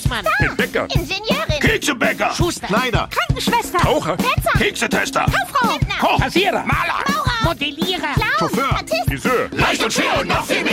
Hausmann. Den Bäcker. Ingenieurin. Keksebäcker. Schuster. Schneider. Krankenschwester. Taucher. Petzer. Keksetester. Kauffrau. Koch. Kassierer. Maler. Maurer. Modellierer. Clown. Chauffeur. Artist. Friseur. Leicht und schwer und noch viel